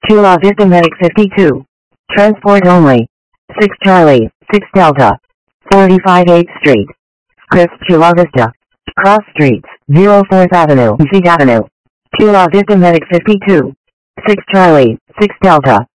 Chula Vista Medic 52. Transport only. 6 Charlie, 6 Delta. 45 8th Street. Crisp Chula Vista. Cross Streets, 04th Avenue, Mesquite Avenue. Chula Vista Medic 52. 6 Charlie, 6 Delta.